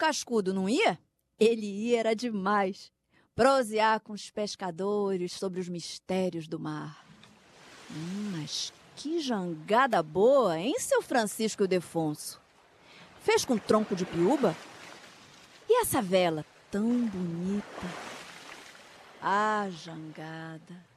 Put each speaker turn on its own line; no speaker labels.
Cascudo não ia? Ele ia, era demais. Prosear com os pescadores sobre os mistérios do mar. Mas que jangada boa, hein, seu Francisco Ildefonso? Fez com tronco de piúba? E essa vela tão bonita? Ah, jangada!